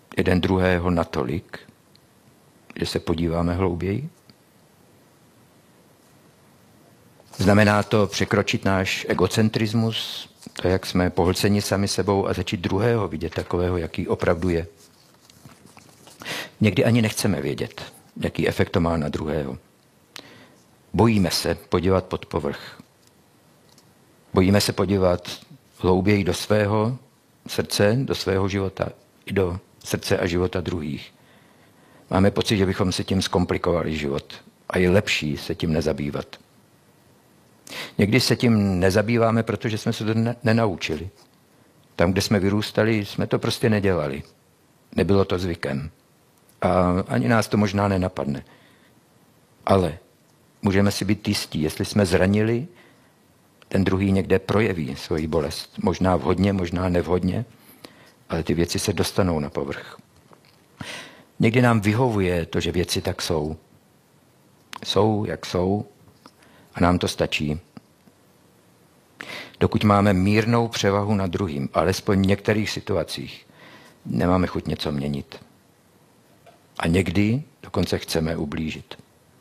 jeden druhého natolik, že se podíváme hlouběji? Znamená to překročit náš egocentrismus, to, jak jsme pohlceni sami sebou, a začít druhého vidět takového, jaký opravdu je. Někdy ani nechceme vědět, jaký efekt to má na druhého. Bojíme se podívat pod povrch. Bojíme se podívat hlouběji do svého srdce, do svého života, i do srdce a života druhých. Máme pocit, že bychom se tím zkomplikovali život a je lepší se tím nezabývat. Někdy se tím nezabýváme, protože jsme se to nenaučili. Tam, kde jsme vyrůstali, jsme to prostě nedělali. Nebylo to zvykem. A ani nás to možná nenapadne. Ale můžeme si být jistí, jestli jsme zranili, ten druhý někde projeví svoji bolest. Možná vhodně, možná nevhodně, ale ty věci se dostanou na povrch. Někdy nám vyhovuje to, že věci tak jsou. Jsou, jak jsou, a nám to stačí. Dokud máme mírnou převahu nad druhým, alespoň v některých situacích, nemáme chuť něco měnit. A někdy dokonce chceme ublížit.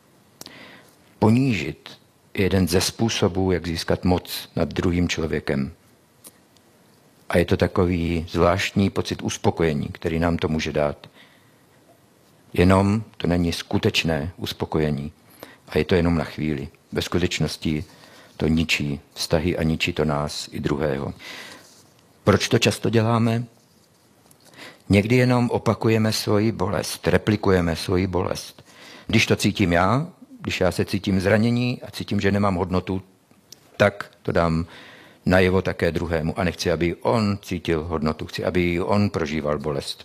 Ponížit je jeden ze způsobů, jak získat moc nad druhým člověkem. A je to takový zvláštní pocit uspokojení, který nám to může dát. Jenom to není skutečné uspokojení. A je to jenom na chvíli. Ve skutečnosti to ničí vztahy a ničí to nás i druhého. Proč to často děláme? Někdy jenom opakujeme svoji bolest, replikujeme svoji bolest. Když to cítím já, když já se cítím zranění a cítím, že nemám hodnotu, tak to dám najevo také druhému. A nechci, aby on cítil hodnotu, chci, aby on prožíval bolest.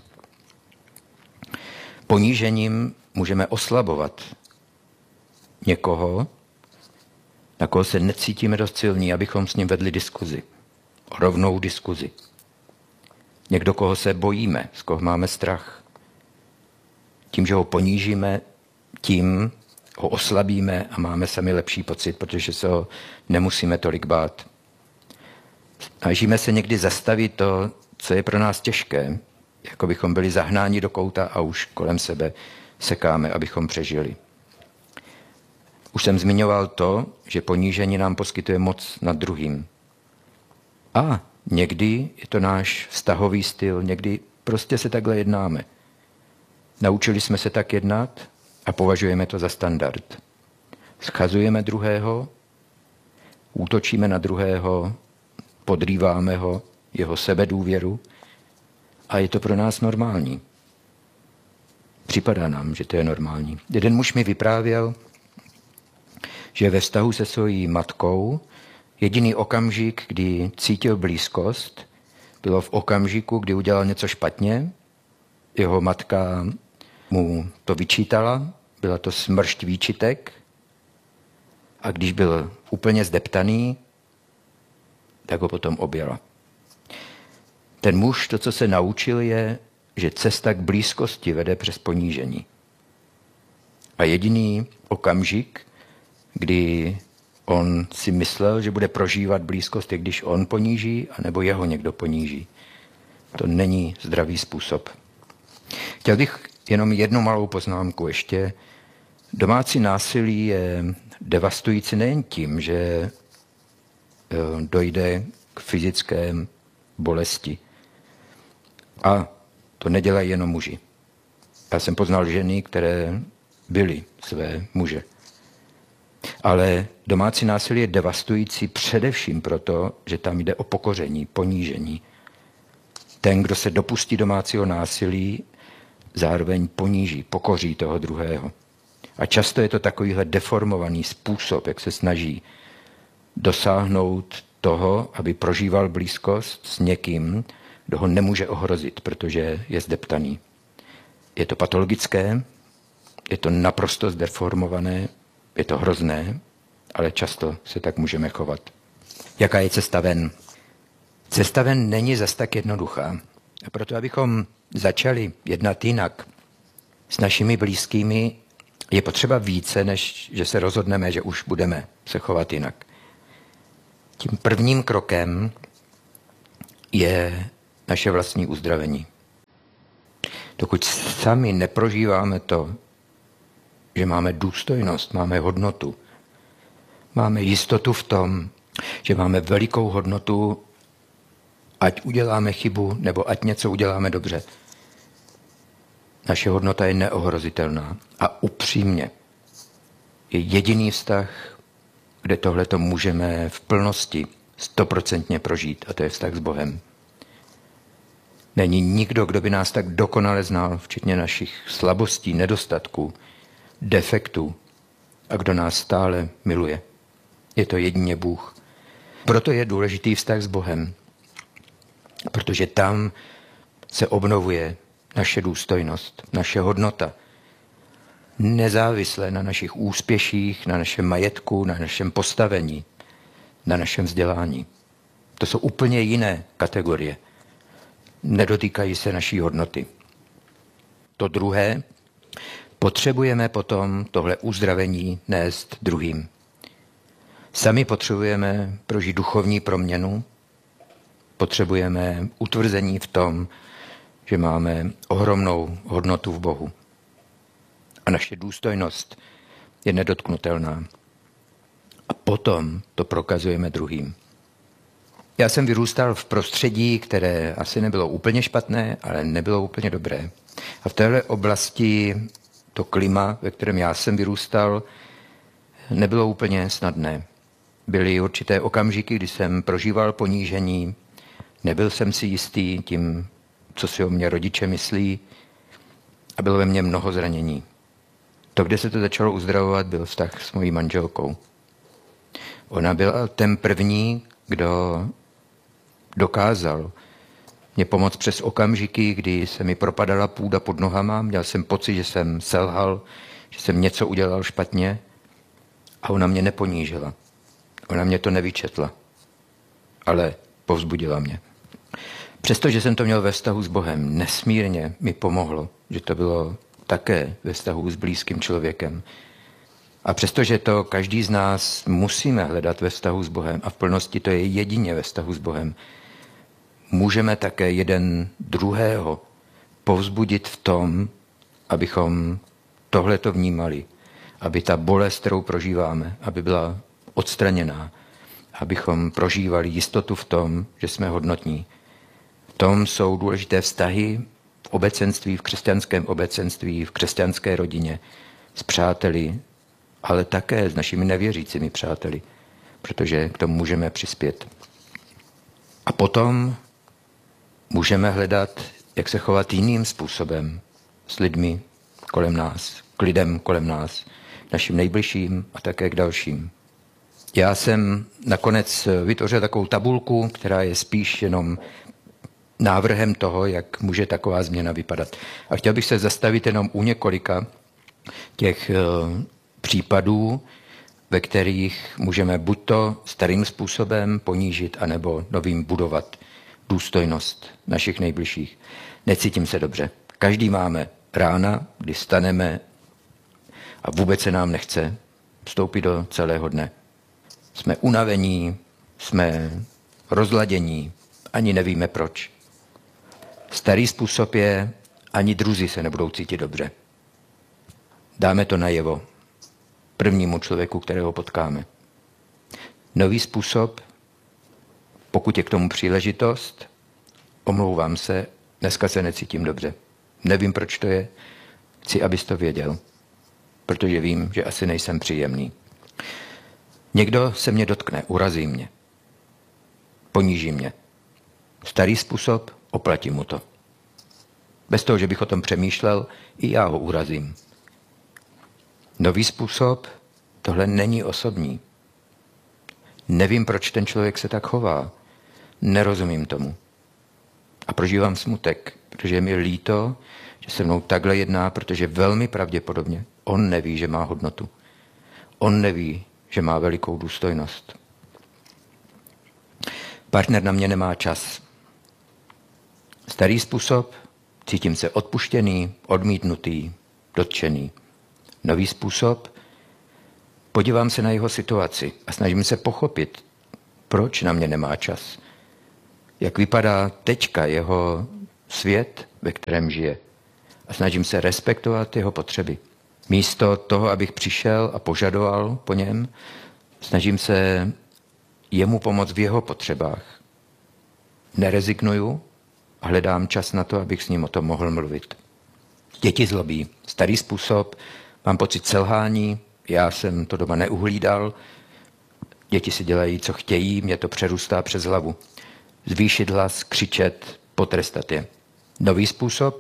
Ponížením můžeme oslabovat někoho, na koho se necítíme dost silní, abychom s ním vedli diskuzi. Rovnou diskuzi. Někdo, koho se bojíme, z koho máme strach. Tím, že ho ponížíme, tím ho oslabíme a máme sami lepší pocit, protože se ho nemusíme tolik bát. Snažíme se někdy zastavit to, co je pro nás těžké, jako bychom byli zahnáni do kouta a už kolem sebe sekáme, abychom přežili. Už jsem zmiňoval to, že ponížení nám poskytuje moc nad druhým. A někdy je to náš vztahový styl, někdy prostě se takhle jednáme. Naučili jsme se tak jednat a považujeme to za standard. Schazujeme druhého, útočíme na druhého, podrýváme ho, jeho sebedůvěru a je to pro nás normální. Připadá nám, že to je normální. Jeden muž mi vyprávěl, že ve vztahu se svojí matkou jediný okamžik, kdy cítil blízkost, bylo v okamžiku, kdy udělal něco špatně. Jeho matka mu to vyčítala, byla to smršť výčitek a když byl úplně zdeptaný, tak ho potom objela. Ten muž, to, co se naučil, je, že cesta k blízkosti vede přes ponížení. A jediný okamžik, kdy on si myslel, že bude prožívat blízkost, je když on poníží, anebo jeho někdo poníží. To není zdravý způsob. Chtěl bych jenom jednu malou poznámku ještě. Domácí násilí je devastující nejen tím, že dojde k fyzické bolesti. A to nedělají jenom muži. Já jsem poznal ženy, které byly své muže. Ale domácí násilí je devastující především proto, že tam jde o pokoření, ponížení. Ten, kdo se dopustí domácího násilí, zároveň poníží, pokoří toho druhého. A často je to takovýhle deformovaný způsob, jak se snaží dosáhnout toho, aby prožíval blízkost s někým, kdo ho nemůže ohrozit, protože je zdeptaný. Je to patologické, je to naprosto zdeformované, je to hrozné, ale často se tak můžeme chovat. Jaká je cesta ven? Cesta ven není zas tak jednoduchá. A proto, abychom začali jednat jinak s našimi blízkými, je potřeba více, než že se rozhodneme, že už budeme se chovat jinak. Tím prvním krokem je naše vlastní uzdravení. dokud sami neprožíváme to, že máme důstojnost, máme hodnotu, máme jistotu v tom, že máme velikou hodnotu, ať uděláme chybu, nebo ať něco uděláme dobře. Naše hodnota je neohrozitelná a upřímně je jediný vztah, kde tohleto můžeme v plnosti 100% prožít, a to je vztah s Bohem. Není nikdo, kdo by nás tak dokonale znal, včetně našich slabostí, nedostatků, defektů, a kdo nás stále miluje. Je to jedině Bůh. Proto je důležitý vztah s Bohem, protože tam se obnovuje naše důstojnost, naše hodnota. Nezávisle na našich úspěších, na našem majetku, na našem postavení, na našem vzdělání. To jsou úplně jiné kategorie. Nedotýkají se naší hodnoty. To druhé, potřebujeme potom tohle uzdravení nést druhým. Sami potřebujeme prožít duchovní proměnu, potřebujeme utvrzení v tom, že máme ohromnou hodnotu v Bohu. A naše důstojnost je nedotknutelná. A potom to prokazujeme druhým. Já jsem vyrůstal v prostředí, které asi nebylo úplně špatné, ale nebylo úplně dobré. A v téhle oblasti to klima, ve kterém já jsem vyrůstal, nebylo úplně snadné. Byly určité okamžiky, kdy jsem prožíval ponížení, nebyl jsem si jistý tím, co si o mě rodiče myslí, a bylo ve mně mnoho zranění. To, kde se to začalo uzdravovat, byl vztah s mojí manželkou. Ona byla ten první, kdo dokázal mě pomoct přes okamžiky, kdy se mi propadala půda pod nohama, měl jsem pocit, že jsem selhal, že jsem něco udělal špatně, a ona mě neponížila. Ona mě to nevyčetla, ale povzbudila mě. Přestože jsem to měl ve vztahu s Bohem, nesmírně mi pomohlo, že to bylo také ve vztahu s blízkým člověkem. A přestože to každý z nás musíme hledat ve vztahu s Bohem, a v plnosti to je jedině ve vztahu s Bohem, můžeme také jeden druhého povzbudit v tom, abychom tohleto vnímali, aby ta bolest, kterou prožíváme, aby byla odstraněná, abychom prožívali jistotu v tom, že jsme hodnotní. V tom jsou důležité vztahy v obecenství, v křesťanském obecenství, v křesťanské rodině, s přáteli, ale také s našimi nevěřícími přáteli, protože k tomu můžeme přispět. A potom můžeme hledat, jak se chovat jiným způsobem s lidmi kolem nás, k lidem kolem nás, našim nejbližším a také k dalším. Já jsem nakonec vytvořil takovou tabulku, která je spíš jenom návrhem toho, jak může taková změna vypadat. A chtěl bych se zastavit jenom u několika těch případů, ve kterých můžeme buď to starým způsobem ponížit, anebo novým budovat důstojnost našich nejbližších. Necítím se dobře. Každý máme rána, kdy staneme a vůbec se nám nechce vstoupit do celého dne. Jsme unavení, jsme rozladění, ani nevíme proč. Starý způsob je, ani druzí se nebudou cítit dobře. Dáme to najevo prvnímu člověku, kterého potkáme. Nový způsob, pokud je k tomu příležitost, omlouvám se, dneska se necítím dobře. Nevím, proč to je, chci, abys to věděl, protože vím, že asi nejsem příjemný. Někdo se mě dotkne, urazí mě, poníží mě. Starý způsob, oplatím mu to. Bez toho, že bych o tom přemýšlel, i já ho urazím. Nový způsob, tohle není osobní. Nevím, proč ten člověk se tak chová. Nerozumím tomu. A prožívám smutek, protože je mi líto, že se mnou takhle jedná, protože velmi pravděpodobně on neví, že má hodnotu. On neví, že má velikou důstojnost. Partner na mě nemá čas. Starý způsob, cítím se odpuštěný, odmítnutý, dotčený. Nový způsob, podívám se na jeho situaci a snažím se pochopit, proč na mě nemá čas. Jak vypadá teďka jeho svět, ve kterém žije. a snažím se respektovat jeho potřeby. Místo toho, abych přišel a požadoval po něm, snažím se jemu pomoct v jeho potřebách. Nerezignuju a hledám čas na to, abych s ním o tom mohl mluvit. Děti zlobí. Starý způsob, mám pocit selhání, já jsem to doma neuhlídal, děti si dělají, co chtějí, mě to přerůstá přes hlavu. Zvýšit hlas, křičet, potrestat je. Nový způsob,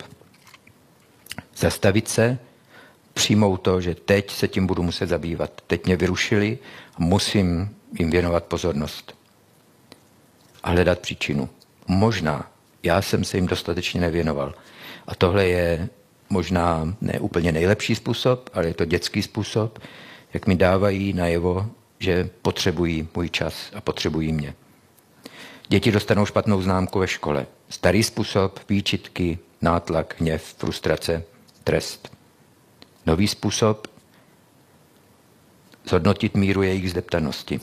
zastavit se, přijmout to, že teď se tím budu muset zabývat. Teď mě vyrušili a musím jim věnovat pozornost. A hledat příčinu. Možná já jsem se jim dostatečně nevěnoval. A tohle je možná ne úplně nejlepší způsob, ale je to dětský způsob, jak mi dávají najevo, že potřebují můj čas a potřebují mě. Děti dostanou špatnou známku ve škole. Starý způsob, výčitky, nátlak, hněv, frustrace, trest. Nový způsob, zhodnotit míru jejich zdeptanosti.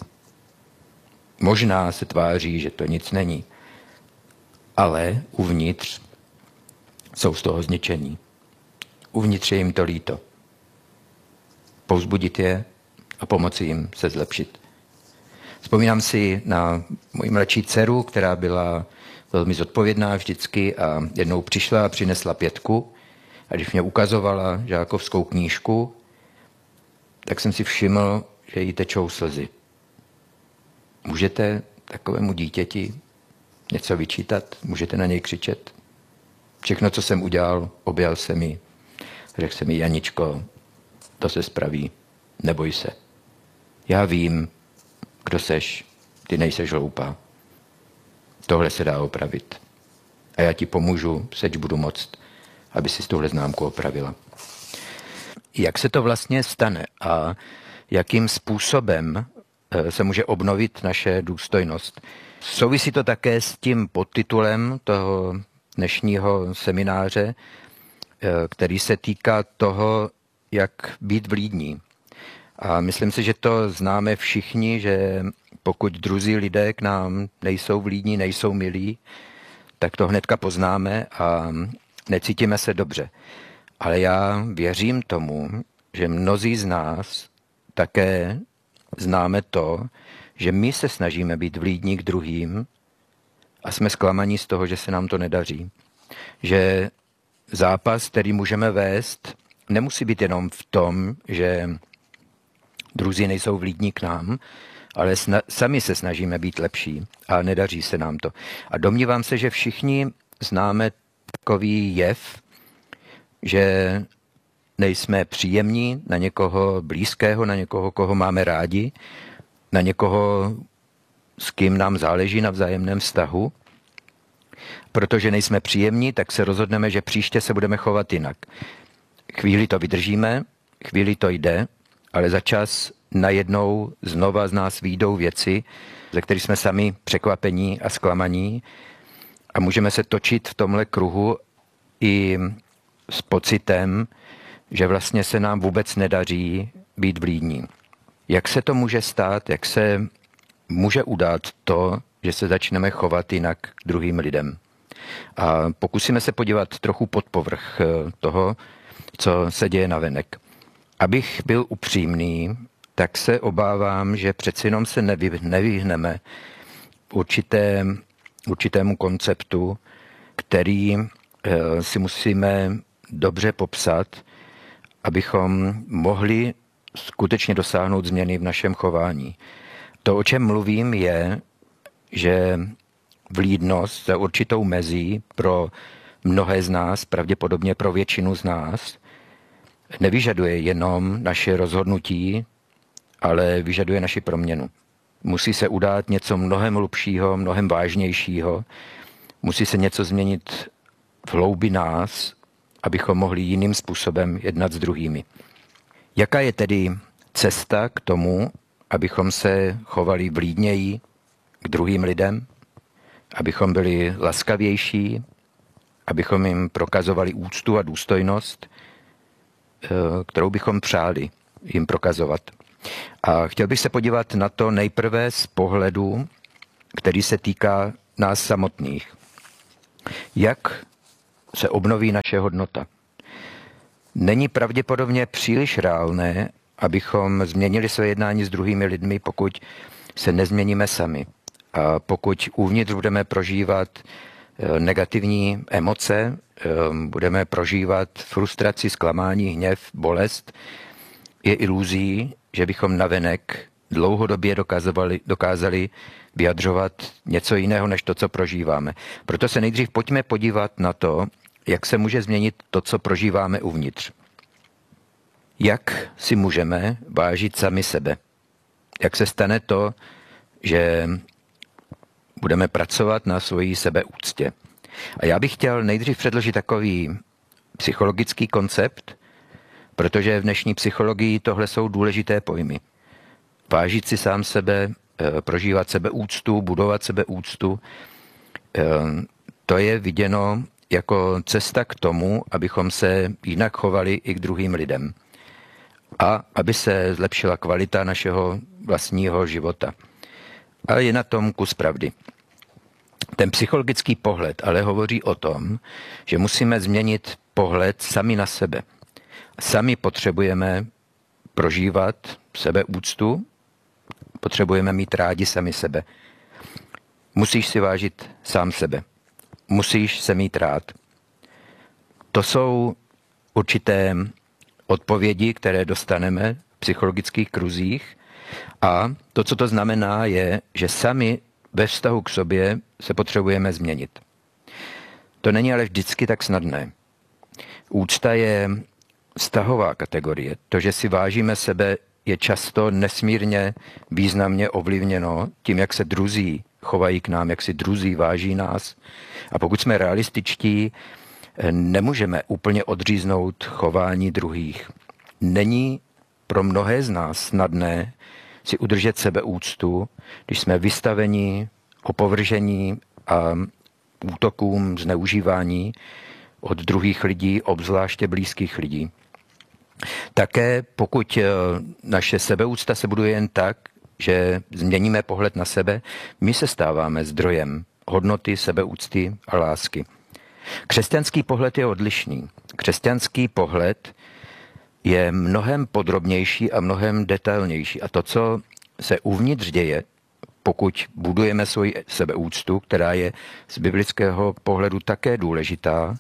Možná se tváří, že to nic není, ale uvnitř jsou z toho zničení. Uvnitř je jim to líto. Povzbudit je a pomoci jim se zlepšit. Vzpomínám si na moji mladší dceru, která byla velmi zodpovědná vždycky a jednou přišla a přinesla 5. A když mě ukazovala žákovskou knížku, tak jsem si všiml, že jí tečou slzy. Můžete takovému dítěti něco vyčítat? Můžete na něj křičet? Všechno, co jsem udělal, objal jsem jí. Řekl jsem jí, Janičko, to se spraví, neboj se. Já vím, kdo seš, ty nejseš hloupá. Tohle se dá opravit. A já ti pomůžu, seč budu moct, aby si tuhle známku opravila. Jak se to vlastně stane a jakým způsobem se může obnovit naše důstojnost? Souvisí to také s tím podtitulem toho dnešního semináře, který se týká toho, jak být vlídní. A myslím si, že to známe všichni, že pokud druzí lidé k nám nejsou vlídní, nejsou milí, tak to hnedka poznáme a necítíme se dobře. Ale já věřím tomu, že mnozí z nás také známe to, že my se snažíme být vlídní k druhým a jsme zklamaní z toho, že se nám to nedaří. Že zápas, který můžeme vést, nemusí být jenom v tom, že druzí nejsou vlídní k nám, ale sami se snažíme být lepší a nedaří se nám to. A domnívám se, že všichni známe takový jev, že nejsme příjemní na někoho blízkého, na někoho, koho máme rádi, na někoho, s kým nám záleží na vzájemném vztahu. Protože nejsme příjemní, tak se rozhodneme, že příště se budeme chovat jinak. Chvíli to vydržíme, chvíli to jde, ale za čas najednou znova z nás vyjdou věci, ze kterých jsme sami překvapení a zklamaní a můžeme se točit v tomhle kruhu i s pocitem, že vlastně se nám vůbec nedaří být vlídní. Jak se to může stát, jak se může udát to, že se začneme chovat jinak k druhým lidem? A pokusíme se podívat trochu pod povrch toho, co se děje navenek. Abych byl upřímný, tak se obávám, že přeci jenom se nevyhneme určitému konceptu, který si musíme dobře popsat, abychom mohli skutečně dosáhnout změny v našem chování. To, o čem mluvím, je, že vlídnost za určitou mezí pro mnohé z nás, pravděpodobně pro většinu z nás, nevyžaduje jenom naše rozhodnutí, ale vyžaduje naši proměnu. Musí se udát něco mnohem hlubšího, mnohem vážnějšího. Musí se něco změnit v hloubi nás, abychom mohli jiným způsobem jednat s druhými. Jaká je tedy cesta k tomu, abychom se chovali vlídněji k druhým lidem, abychom byli laskavější, abychom jim prokazovali úctu a důstojnost, kterou bychom přáli jim prokazovat. A chtěl bych se podívat na to nejprve z pohledu, který se týká nás samotných. Jak se obnoví naše hodnota? Není pravděpodobně příliš reálné, abychom změnili své jednání s druhými lidmi, pokud se nezměníme sami. A pokud uvnitř budeme prožívat negativní emoce, budeme prožívat frustraci, zklamání, hněv, bolest, je iluzí, že bychom navenek dlouhodobě dokázali vyjadřovat něco jiného, než to, co prožíváme. Proto se nejdřív pojďme podívat na to, jak se může změnit to, co prožíváme uvnitř. Jak si můžeme vážit sami sebe? Jak se stane to, že budeme pracovat na svojí sebeúctě? A já bych chtěl nejdřív předložit takový psychologický koncept, protože v dnešní psychologii tohle jsou důležité pojmy. Vážit si sám sebe, prožívat sebeúctu, budovat sebeúctu, to je viděno jako cesta k tomu, abychom se jinak chovali i k druhým lidem a aby se zlepšila kvalita našeho vlastního života. Ale je na tom kus pravdy. Ten psychologický pohled ale hovoří o tom, že musíme změnit pohled sami na sebe. Sami potřebujeme prožívat sebeúctu, potřebujeme mít rádi sami sebe. Musíš si vážit sám sebe. Musíš se mít rád. To jsou určité odpovědi, které dostaneme v psychologických kruzích a to, co to znamená, je, že sami ve vztahu k sobě se potřebujeme změnit. To není ale vždycky tak snadné. Úcta je vztahová kategorie. To, že si vážíme sebe, je často nesmírně významně ovlivněno tím, jak se druzí chovají k nám, jak si druzí váží nás. A pokud jsme realističtí, nemůžeme úplně odříznout chování druhých. Není pro mnohé z nás snadné si udržet sebeúctu, když jsme vystaveni opovržení a útokům, zneužívání od druhých lidí, obzvláště blízkých lidí. Také pokud naše sebeúcta se buduje jen tak, že změníme pohled na sebe, my se stáváme zdrojem hodnoty, sebeúcty a lásky. Křesťanský pohled je odlišný. Křesťanský pohled je mnohem podrobnější a mnohem detailnější. A to, co se uvnitř děje, pokud budujeme svoji sebeúctu, která je z biblického pohledu také důležitá,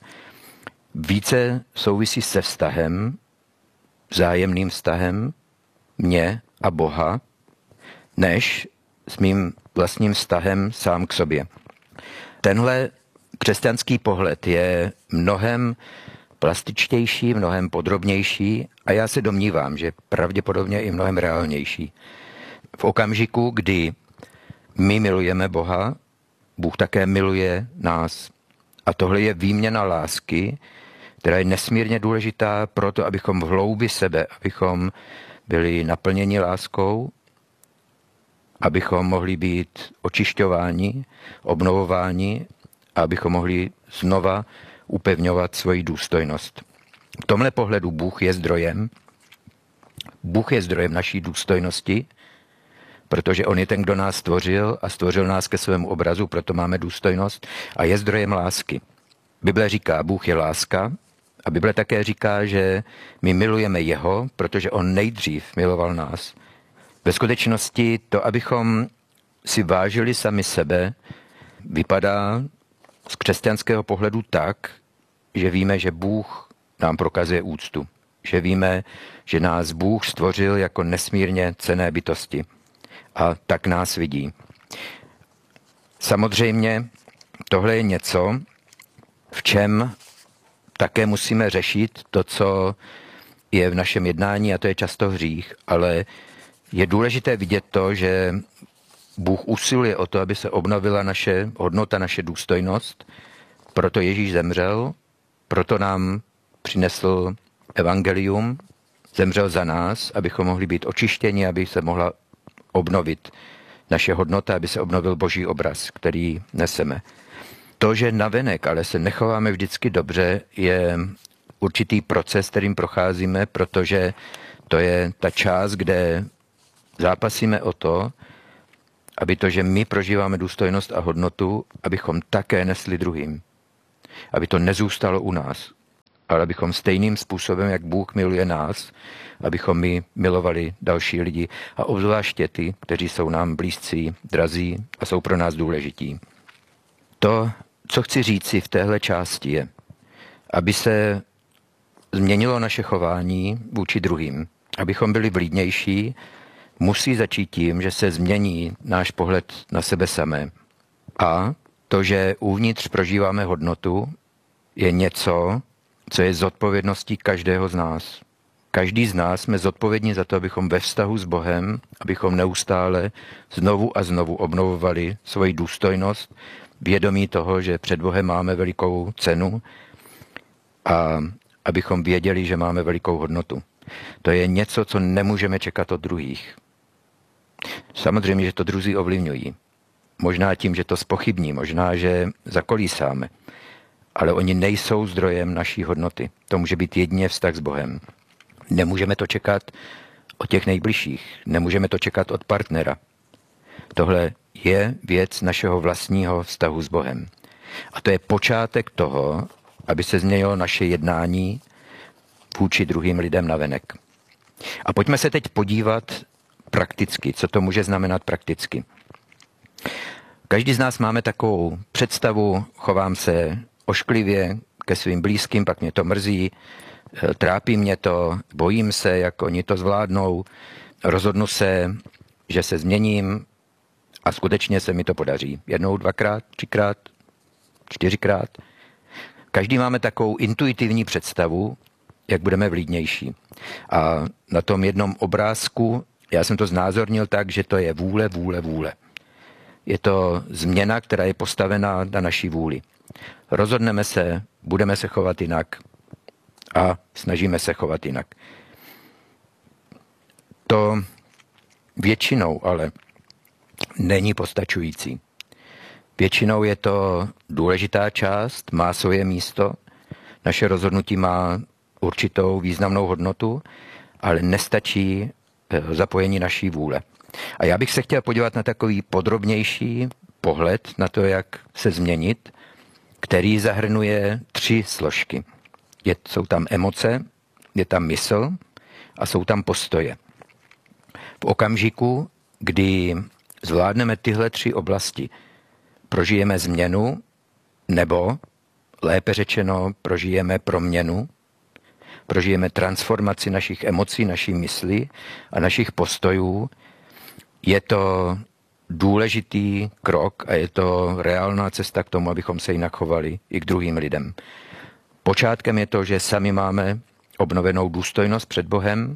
více souvisí se vztahem, vzájemným vztahem mě a Boha, než s mým vlastním vztahem sám k sobě. Tenhle křesťanský pohled je mnohem plastičtější, mnohem podrobnější a já se domnívám, že pravděpodobně i mnohem reálnější. V okamžiku, kdy my milujeme Boha, Bůh také miluje nás. A tohle je výměna lásky, která je nesmírně důležitá pro to, abychom v hloubi sebe, abychom byli naplněni láskou, abychom mohli být očišťováni, obnovováni a abychom mohli znova upevňovat svoji důstojnost. V tomhle pohledu Bůh je zdrojem. Bůh je zdrojem naší důstojnosti, protože on je ten, kdo nás stvořil a stvořil nás ke svému obrazu, proto máme důstojnost a je zdrojem lásky. Bible říká, Bůh je láska a Bible také říká, že my milujeme jeho, protože on nejdřív miloval nás. Ve skutečnosti to, abychom si vážili sami sebe, vypadá z křesťanského pohledu tak, že víme, že Bůh nám prokazuje úctu. Že víme, že nás Bůh stvořil jako nesmírně cenné bytosti. A tak nás vidí. Samozřejmě tohle je něco, v čem také musíme řešit to, co je v našem jednání, a to je často hřích, ale je důležité vidět to, že Bůh usiluje o to, aby se obnovila naše hodnota, naše důstojnost, proto Ježíš zemřel, proto nám přinesl evangelium, zemřel za nás, abychom mohli být očištěni, aby se mohla obnovit naše hodnota, aby se obnovil Boží obraz, který neseme. To, že navenek, ale se nechováme vždycky dobře, je určitý proces, kterým procházíme, protože to je ta část, kde zápasíme o to, aby to, že my prožíváme důstojnost a hodnotu, abychom také nesli druhým. Aby to nezůstalo u nás. ale abychom stejným způsobem, jak Bůh miluje nás, abychom my milovali další lidi a obzvláště ty, kteří jsou nám blízcí, drazí a jsou pro nás důležití. To, co chci říci v téhle části je, aby se změnilo naše chování vůči druhým, abychom byli vlídnější, musí začít tím, že se změní náš pohled na sebe samé. A to, že uvnitř prožíváme hodnotu, je něco, co je zodpovědností každého z nás. Každý z nás jsme zodpovědní za to, abychom ve vztahu s Bohem, abychom neustále znovu a znovu obnovovali svoji důstojnost, vědomí toho, že před Bohem máme velikou cenu a abychom věděli, že máme velikou hodnotu. To je něco, co nemůžeme čekat od druhých. Samozřejmě, že to druzí ovlivňují. Možná tím, že to zpochybní, možná, že zakolísáme. Ale oni nejsou zdrojem naší hodnoty. To může být jedině vztah s Bohem. Nemůžeme to čekat od těch nejbližších. Nemůžeme to čekat od partnera. Tohle je věc našeho vlastního vztahu s Bohem. A to je počátek toho, aby se změnilo naše jednání vůči druhým lidem navenek. A pojďme se teď podívat prakticky, co to může znamenat prakticky. Každý z nás máme takovou představu, chovám se ošklivě ke svým blízkým, pak mě to mrzí, trápí mě to, bojím se, jak oni to zvládnou, rozhodnu se, že se změním a skutečně se mi to podaří. 1, 2krát, 3krát, 4krát. Každý máme takovou intuitivní představu, jak budeme vlídnější. A na tom jednom obrázku, já jsem to znázornil tak, že to je vůle, vůle, vůle. Je to změna, která je postavená na naší vůli. Rozhodneme se, budeme se chovat jinak a snažíme se chovat jinak. To většinou ale není postačující. Většinou je to důležitá část, má svoje místo, naše rozhodnutí má určitou významnou hodnotu, ale nestačí zapojení naší vůle. A já bych se chtěl podívat na takový podrobnější pohled na to, jak se změnit, který zahrnuje 3 složky. Jsou tam emoce, je tam mysl a jsou tam postoje. V okamžiku, kdy zvládneme tyhle 3 oblasti, prožijeme změnu, nebo lépe řečeno, prožijeme proměnu, prožijeme transformaci našich emocí, naší mysli a našich postojů. Je to důležitý krok a je to reálná cesta k tomu, abychom se jinak chovali i k druhým lidem. Počátkem je to, že sami máme obnovenou důstojnost před Bohem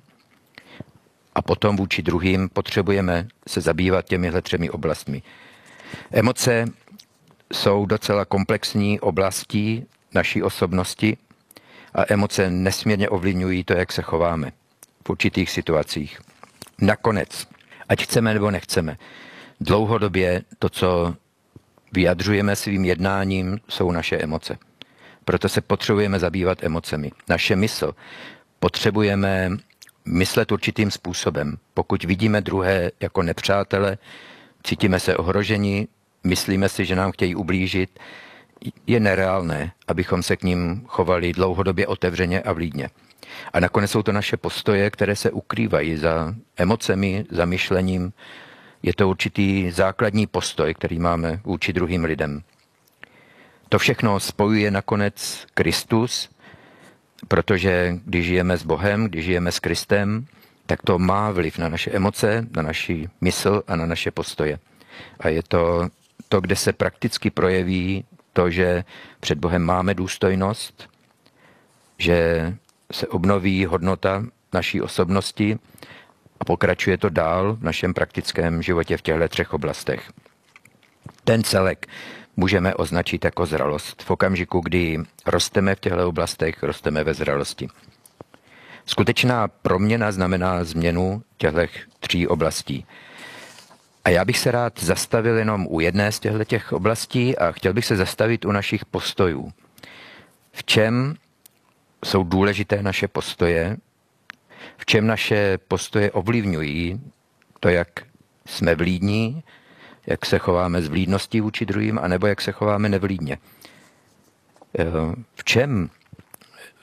a potom vůči druhým potřebujeme se zabývat těmihle 3 oblastmi. Emoce jsou docela komplexní oblastí naší osobnosti a emoce nesmírně ovlivňují to, jak se chováme v určitých situacích. Nakonec, ať chceme nebo nechceme, dlouhodobě to, co vyjadřujeme svým jednáním, jsou naše emoce. Proto se potřebujeme zabývat emocemi. Naše mysl potřebujeme myslet určitým způsobem. Pokud vidíme druhé jako nepřátele, cítíme se ohroženi, myslíme si, že nám chtějí ublížit, je nereálné, abychom se k ním chovali dlouhodobě otevřeně a vlídně. A nakonec jsou to naše postoje, které se ukrývají za emocemi, za myšlením. Je to určitý základní postoj, který máme vůči druhým lidem. To všechno spojuje nakonec Kristus, protože když žijeme s Bohem, když žijeme s Kristem, tak to má vliv na naše emoce, na naši mysl a na naše postoje. A je to, kde se prakticky projeví to, že před Bohem máme důstojnost, že se obnoví hodnota naší osobnosti a pokračuje to dál v našem praktickém životě v těchto 3 oblastech. Ten celek můžeme označit jako zralost. V okamžiku, kdy rosteme v těchto oblastech, rosteme ve zralosti. Skutečná proměna znamená změnu těchto 3 oblastí. A já bych se rád zastavil jenom u jedné z těchto oblastí a chtěl bych se zastavit u našich postojů. V čem jsou důležité naše postoje, v čem naše postoje ovlivňují to, jak jsme vlídní, jak se chováme s vlídností vůči druhým, anebo jak se chováme nevlídně. V čem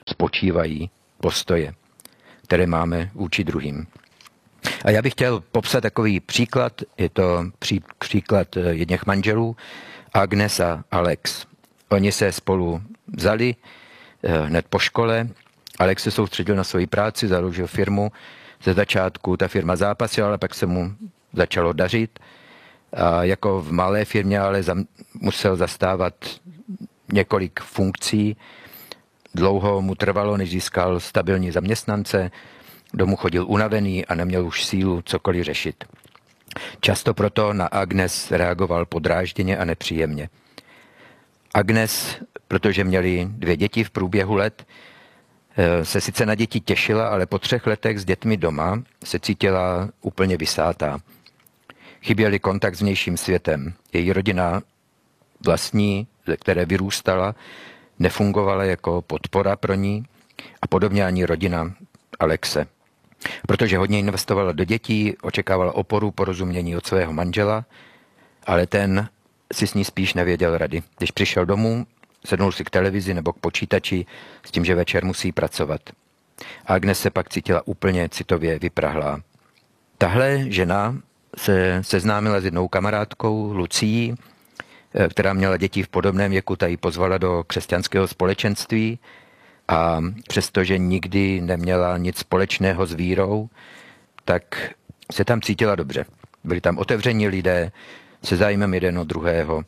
spočívají postoje, které máme vůči druhým. A já bych chtěl popsat takový příklad, je to příklad jedněch manželů, Agnes a Alex. Oni se spolu vzali hned po škole, Alex se soustředil na svoji práci, založil firmu, ze začátku ta firma zápasila, ale pak se mu začalo dařit. A jako v malé firmě ale musel zastávat několik funkcí. Dlouho mu trvalo, než získal stabilní zaměstnance, domů chodil unavený a neměl už sílu cokoliv řešit. Často proto na Agnes reagoval podrážděně a nepříjemně. Agnes, protože měli 2 děti v průběhu let, se sice na děti těšila, ale po 3 letech s dětmi doma se cítila úplně vysátá. Chyběl kontakt s vnějším světem. Její rodina vlastní, ze které vyrůstala, nefungovala jako podpora pro ní a podobně ani rodina Alexe. Protože hodně investovala do dětí, očekávala oporu, porozumění od svého manžela, ale ten si s ní spíš nevěděl rady. Když přišel domů, sednul si k televizi nebo k počítači s tím, že večer musí pracovat. Agnes se pak cítila úplně citově vyprahlá. Tahle žena se seznámila s jednou kamarádkou, Lucií, která měla děti v podobném věku, ta ji pozvala do křesťanského společenství a přestože nikdy neměla nic společného s vírou, tak se tam cítila dobře. Byli tam otevření lidé se zájmem jeden od druhého.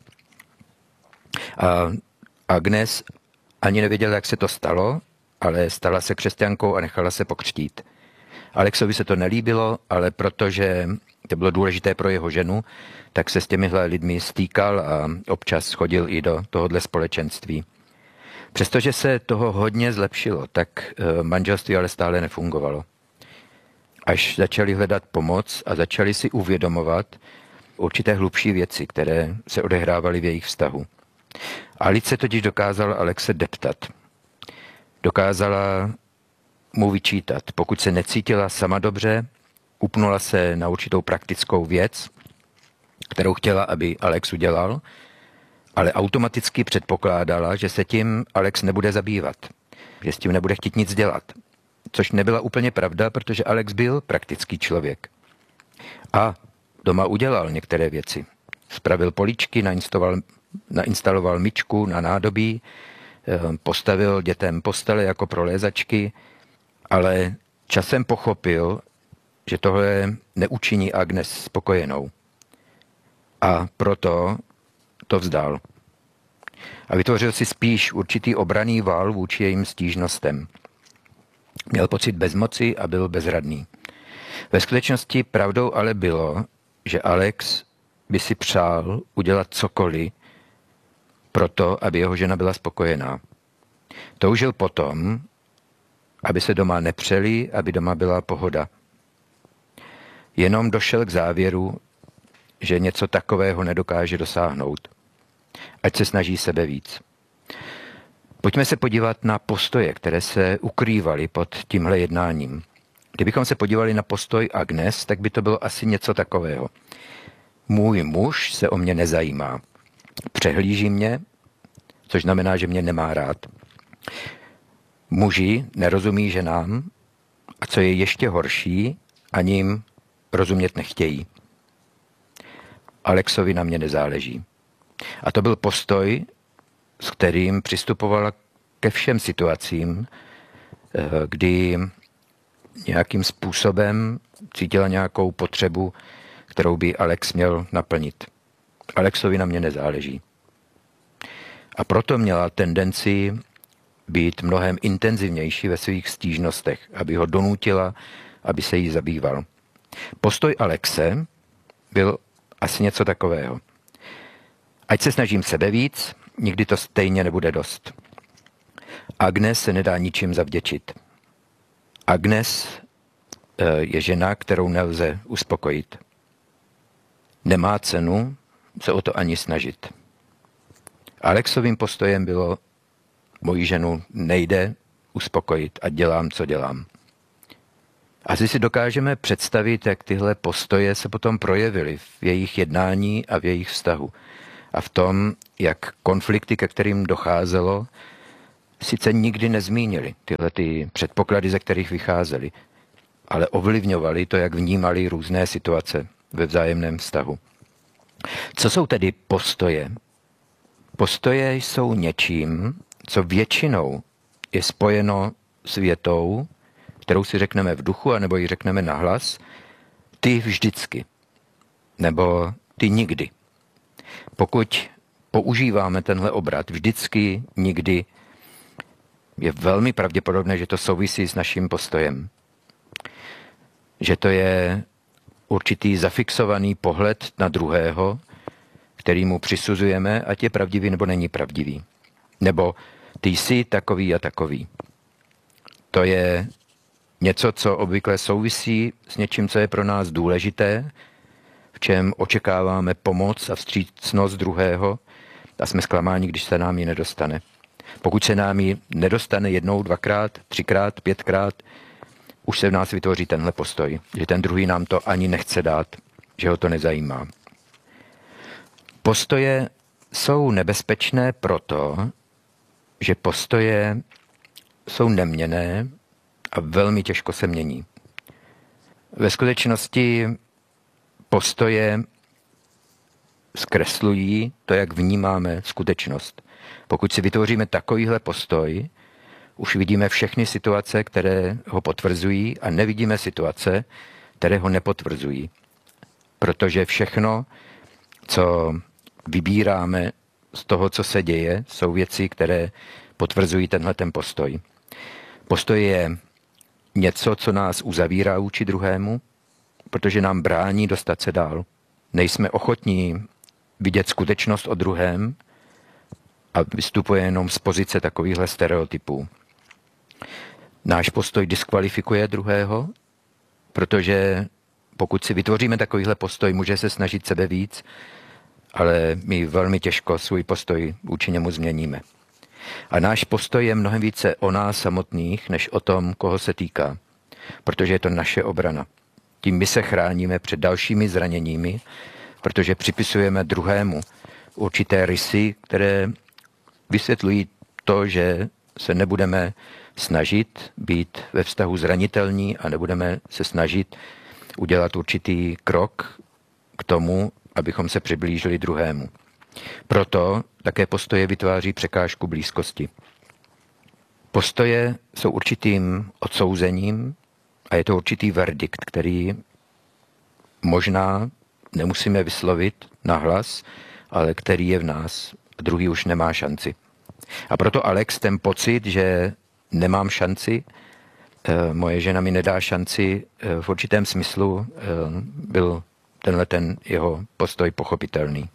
A Agnes ani nevěděla, jak se to stalo, ale stala se křesťankou a nechala se pokřtít. Alexovi se to nelíbilo, ale protože to bylo důležité pro jeho ženu, tak se s těmihle lidmi stýkal a občas chodil i do tohohle společenství. Přestože se toho hodně zlepšilo, tak manželství ale stále nefungovalo. Až začali hledat pomoc a začali si uvědomovat určité hlubší věci, které se odehrávaly v jejich vztahu. Alice totiž dokázala Alexe deptat. Dokázala mu vyčítat. Pokud se necítila sama dobře, upnula se na určitou praktickou věc, kterou chtěla, aby Alex udělal, ale automaticky předpokládala, že se tím Alex nebude zabývat, že s tím nebude chtít nic dělat. Což nebyla úplně pravda, protože Alex byl praktický člověk. A doma udělal některé věci. Spravil políčky, nainstaloval myčku na nádobí, postavil dětem postele jako pro lézačky, ale časem pochopil, že tohle neučiní Agnes spokojenou. A proto to vzdal. A vytvořil si spíš určitý obranný vál vůči jejím stížnostem. Měl pocit bezmoci a byl bezradný. Ve skutečnosti pravdou ale bylo, že Alex by si přál udělat cokoliv proto, aby jeho žena byla spokojená. Toužil potom, aby se doma nepřeli, aby doma byla pohoda. Jenom došel k závěru, že něco takového nedokáže dosáhnout. Ať se snaží sebe víc. Pojďme se podívat na postoje, které se ukrývaly pod tímhle jednáním. Kdybychom se podívali na postoj Agnes, tak by to bylo asi něco takového. Můj muž se o mě nezajímá. Přehlíží mě, což znamená, že mě nemá rád. Muži nerozumí ženám a co je ještě horší, ani jim rozumět nechtějí. Alexovi na mě nezáleží. A to byl postoj, s kterým přistupovala ke všem situacím, kdy nějakým způsobem cítila nějakou potřebu, kterou by Alex měl naplnit. Alexovi na mě nezáleží. A proto měla tendenci být mnohem intenzivnější ve svých stížnostech, aby ho donutila, aby se jí zabýval. Postoj Alexe byl asi něco takového. Ať se snažím sebe víc, nikdy to stejně nebude dost. Agnes se nedá ničím zavděčit. Agnes je žena, kterou nelze uspokojit. Nemá cenu se o to ani snažit. Alexovým postojem bylo, moji ženu nejde uspokojit a dělám, co dělám. Asi si dokážeme představit, jak tyhle postoje se potom projevily v jejich jednání a v jejich vztahu. A v tom, jak konflikty, ke kterým docházelo, sice nikdy nezmínili tyhle ty předpoklady, ze kterých vycházeli, ale ovlivňovali to, jak vnímali různé situace ve vzájemném vztahu. Co jsou tedy postoje? Postoje jsou něčím, co většinou je spojeno s větou, kterou si řekneme v duchu, anebo ji řekneme nahlas, ty vždycky, nebo ty nikdy. Pokud používáme tenhle obrat vždycky, nikdy, je velmi pravděpodobné, že to souvisí s naším postojem. Že to je určitý zafixovaný pohled na druhého, který mu přisuzujeme, ať je pravdivý nebo není pravdivý. Nebo ty jsi takový a takový. To je něco, co obvykle souvisí s něčím, co je pro nás důležité, v čem očekáváme pomoc a vstřícnost druhého a jsme zklamáni, když se nám ji nedostane. Pokud se nám ji nedostane jednou, dvakrát, třikrát, pětkrát, už se v nás vytvoří tenhle postoj, že ten druhý nám to ani nechce dát, že ho to nezajímá. Postoje jsou nebezpečné proto, že postoje jsou neměnné a velmi těžko se mění. Ve skutečnosti postoje zkreslují to, jak vnímáme skutečnost. Pokud si vytvoříme takovýhle postoj, už vidíme všechny situace, které ho potvrzují a nevidíme situace, které ho nepotvrzují. Protože všechno, co vybíráme z toho, co se děje, jsou věci, které potvrzují tenhle ten postoj. Postoj je něco, co nás uzavírá vůči druhému, protože nám brání dostat se dál. Nejsme ochotní vidět skutečnost o druhém a vystupuje jenom z pozice takovýchhle stereotypů. Náš postoj diskvalifikuje druhého, protože pokud si vytvoříme takovýhle postoj, může se snažit sebe víc, ale my velmi těžko svůj postoj vůči němu změníme. A náš postoj je mnohem více o nás samotných, než o tom, koho se týká. Protože je to naše obrana. Tím my se chráníme před dalšími zraněními, protože připisujeme druhému určité rysy, které vysvětlují to, že se nebudeme snažit být ve vztahu zranitelní a nebudeme se snažit udělat určitý krok k tomu, abychom se přiblížili druhému. Proto také postoje vytváří překážku blízkosti. Postoje jsou určitým odsouzením a je to určitý verdikt, který možná nemusíme vyslovit nahlas, ale který je v nás. Druhý už nemá šanci. A proto Alex ten pocit, že nemám šanci, moje žena mi nedá šanci, v určitém smyslu byl tenhle ten jeho postoj pochopitelný.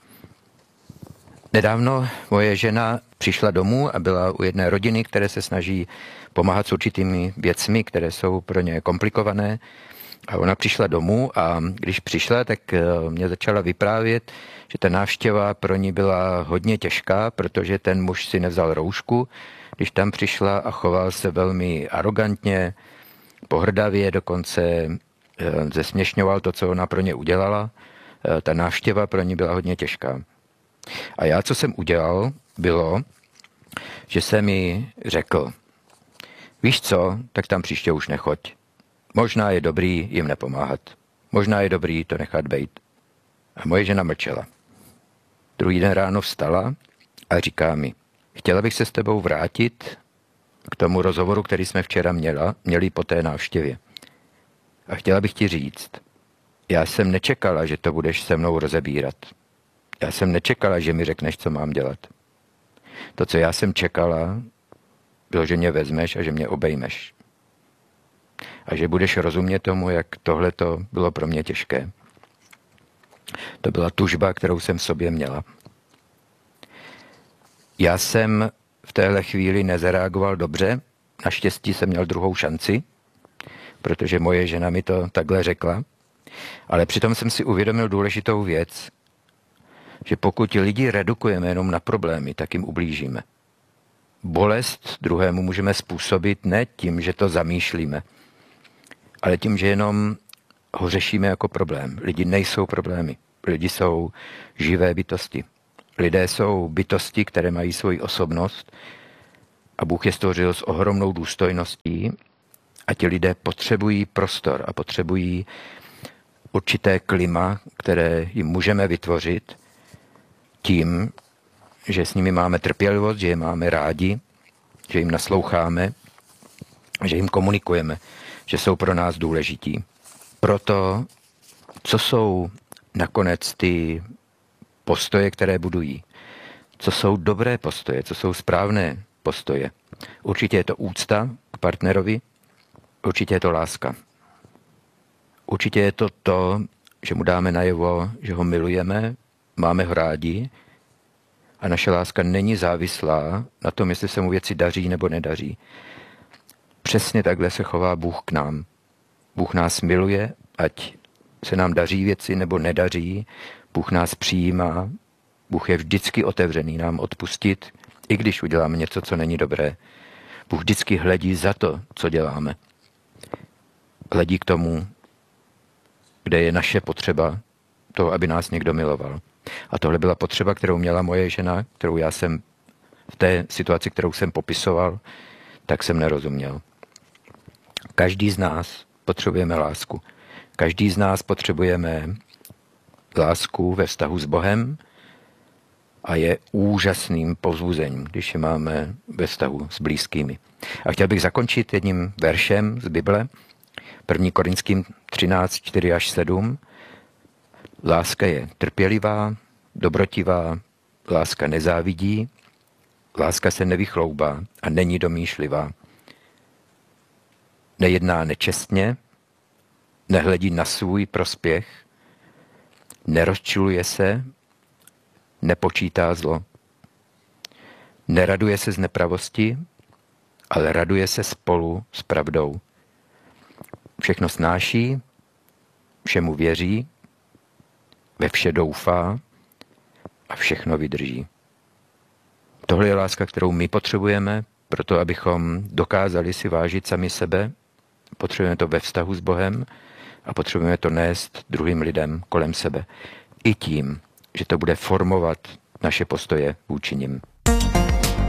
Nedávno moje žena přišla domů a byla u jedné rodiny, které se snaží pomáhat s určitými věcmi, které jsou pro ně komplikované. A ona přišla domů a když přišla, tak mě začala vyprávět, že ta návštěva pro ní byla hodně těžká, protože ten muž si nevzal roušku, když tam přišla a choval se velmi arrogantně, pohrdavě, dokonce zesměšňoval to, co ona pro ně udělala. Ta návštěva pro ní byla hodně těžká. A já, co jsem udělal, bylo, že jsem jí řekl, víš co, tak tam příště už nechoď. Možná je dobrý jim nepomáhat. Možná je dobrý to nechat bejt. A moje žena mlčela. Druhý den ráno vstala a říká mi, chtěla bych se s tebou vrátit k tomu rozhovoru, který jsme včera měli po té návštěvě. A chtěla bych ti říct, já jsem nečekala, že to budeš se mnou rozebírat. Já jsem nečekala, že mi řekneš, co mám dělat. To, co já jsem čekala, bylo, že mě vezmeš a že mě obejmeš. A že budeš rozumět tomu, jak tohle to bylo pro mě těžké. To byla tužba, kterou jsem v sobě měla. Já jsem v téhle chvíli nezareagoval dobře. Naštěstí jsem měl druhou šanci, protože moje žena mi to takhle řekla. Ale přitom jsem si uvědomil důležitou věc, že pokud lidi redukujeme jenom na problémy, tak jim ublížíme. Bolest druhému můžeme způsobit ne tím, že to zamýšlíme, ale tím, že jenom ho řešíme jako problém. Lidi nejsou problémy. Lidi jsou živé bytosti. Lidé jsou bytosti, které mají svoji osobnost A Bůh je stvořil s ohromnou důstojností a ti lidé potřebují prostor a potřebují určité klima, které jim můžeme vytvořit tím, že s nimi máme trpělivost, že je máme rádi, že jim nasloucháme, že jim komunikujeme, že jsou pro nás důležití. Proto, co jsou nakonec ty postoje, které budují? Co jsou dobré postoje, co jsou správné postoje? Určitě je to úcta k partnerovi, určitě je to láska. Určitě je to, že mu dáme najevo, že ho milujeme, máme ho rádi a naše láska není závislá na tom, jestli se mu věci daří nebo nedaří. Přesně takhle se chová Bůh k nám. Bůh nás miluje, ať se nám daří věci nebo nedaří. Bůh nás přijímá. Bůh je vždycky otevřený nám odpustit, i když uděláme něco, co není dobré. Bůh vždycky hledí za to, co děláme. Hledí k tomu, kde je naše potřeba toho, aby nás někdo miloval. A tohle byla potřeba, kterou měla moje žena, kterou já jsem v té situaci, kterou jsem popisoval, tak jsem nerozuměl. Každý z nás potřebujeme lásku. Každý z nás potřebujeme lásku ve vztahu s Bohem a je úžasným povzbuzením, když je máme ve vztahu s blízkými. A chtěl bych zakončit jedním veršem z Bible, 1. Korinským 13, 4 až 7. Láska je trpělivá, dobrotivá, láska nezávidí, láska se nevychloubá a není domýšlivá. Nejedná nečestně, nehledí na svůj prospěch, nerozčiluje se, nepočítá zlo. Neraduje se z nepravosti, ale raduje se spolu s pravdou. Všechno snáší, všemu věří, ve vše doufá a všechno vydrží. Tohle je láska, kterou my potřebujeme, proto abychom dokázali si vážit sami sebe. Potřebujeme to ve vztahu s Bohem a potřebujeme to nést druhým lidem kolem sebe. I tím, že to bude formovat naše postoje vůči nim.